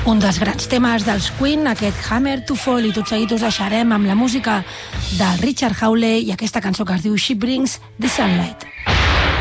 Un dels grans temes dels Queen, aquest Hammer to Fall, i tot seguit us deixarem amb la música del Richard Hawley i aquesta cançó que es diu She Brings the Sunlight.